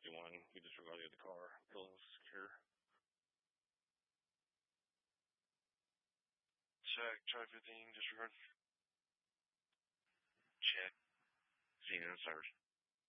51. We disregarded the car. Still secure. Check. Try 15. Disregard. Check. Seeing in service.